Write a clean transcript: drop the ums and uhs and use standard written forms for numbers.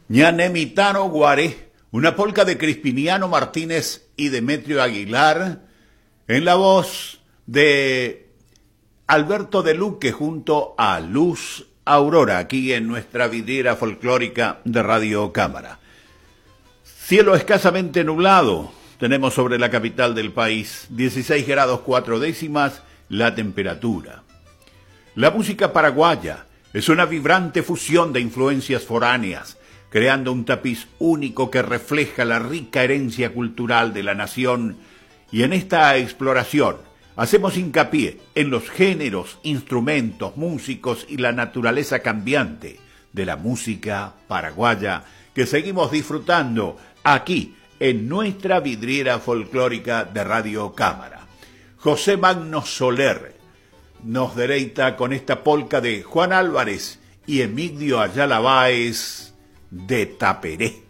Ñanemitano Guaré, una polca de Crispiniano Martínez y Demetrio Aguilar, en la voz de Alberto de Luque junto a Luz Aurora, aquí en nuestra vidriera folclórica de Radio Cámara. Cielo escasamente nublado, tenemos sobre la capital del país, 16 grados 4 décimas la temperatura. La música paraguaya es una vibrante fusión de influencias foráneas, creando un tapiz único que refleja la rica herencia cultural de la nación, y en esta exploración hacemos hincapié en los géneros, instrumentos, músicos y la naturaleza cambiante de la música paraguaya que seguimos disfrutando aquí en nuestra vidriera folclórica de Radio Cámara. José Magno Soler nos deleita con esta polca de Juan Álvarez y Emilio Ayala Báez de Taperé.